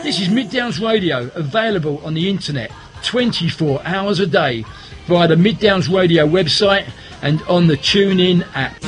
This is Mid Downs Radio, available on the internet 24 hours a day via the Mid Downs Radio website and on the TuneIn app.